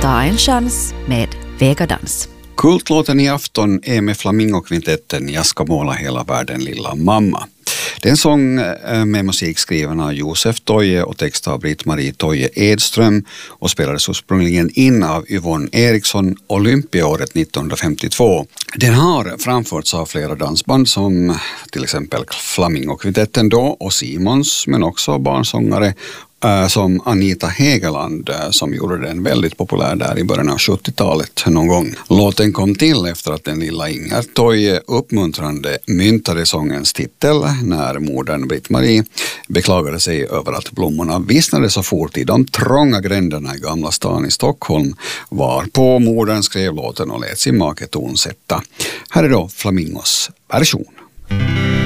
Ta en chans med Vegadans. Kultlåten i afton är med Flamingokvintetten Jag ska måla hela världen lilla mamma. Det är en sång med musik skriven av Josef Toje och text av Britt-Marie Toje Edström och spelades ursprungligen in av Yvonne Eriksson Olympiaåret 1952. Den har framförts av flera dansband som till exempel Flamingokvintetten då och Simons, men också barnsångare som Anita Hegeland som gjorde den väldigt populär där i början av 70-talet någon gång. Låten kom till efter att den lilla Inger Toje uppmuntrande myntade sångens titel när modern Britt-Marie beklagade sig över att blommorna vissnade så fort i de trånga gränderna i Gamla stan i Stockholm, varpå modern skrev låten och lät sin make tonsätta. Här är då Flamingos version.